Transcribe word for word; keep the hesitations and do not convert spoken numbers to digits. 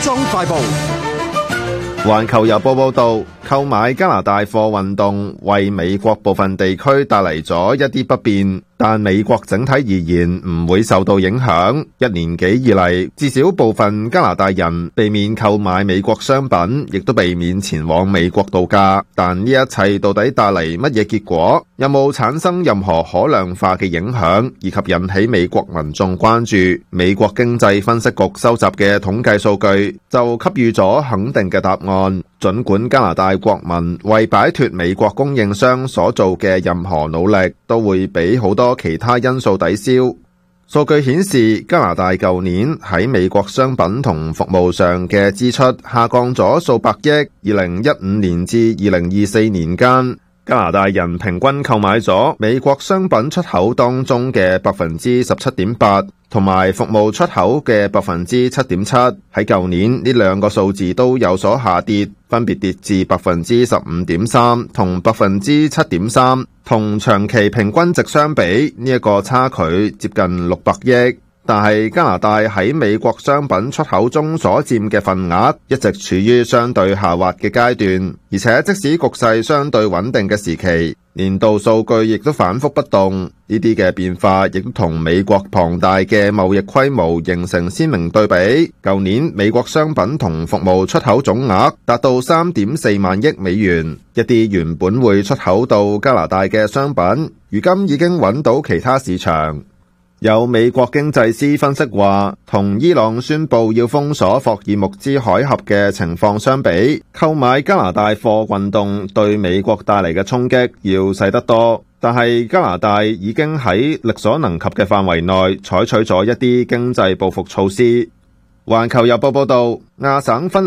裝快報。 環球郵報報道，購買加拿大貨運動為美國部分地區帶嚟咗一啲不便，但美國整體而言唔會受到影響。一年幾以嚟，至少部分加拿大人避免購買美國商品，亦都避免前往美國度假。但呢一切到底帶嚟乜嘢結果？有冇產生任何可量化嘅影響，以及引起美國民眾關注？美國經濟分析局收集嘅統計數據就給予咗肯定嘅答案。儘管加拿大國民為擺脫美國供應商所做嘅任何努力，都會俾好多其他因素抵消。數據顯示，加拿大舊年喺美國商品同服務上嘅支出下降咗數百億。二零一五年至二零二四年間，加拿大人平均購買咗美國商品出口當中嘅百分之十七點八，同埋服務出口嘅百分之七點七。喺舊年呢兩個數字都有所下跌，分別跌至百分之十五點三同百分之七點三。同長期平均值相比，呢一個差距接近六百億。但係加拿大喺美國商品出口中所佔嘅份額一直處於相對下滑嘅階段，而且即使局勢相對穩定嘅時期，年度數據亦都反覆不動。呢啲嘅變化亦都同美國龐大嘅貿易規模形成鮮明對比。舊年美國商品同服務出口總額達到三點四萬億美元，一啲原本會出口到加拿大嘅商品，如今已經揾到其他市場。有美國經濟師分析話，同伊朗宣布要封鎖霍爾木茲海峽嘅情況相比，購買加拿大貨運動對美國帶嚟嘅衝擊要細得多。但係加拿大已經喺力所能及嘅範圍內採取咗一啲經濟報復措施。環球郵報報道，亞省分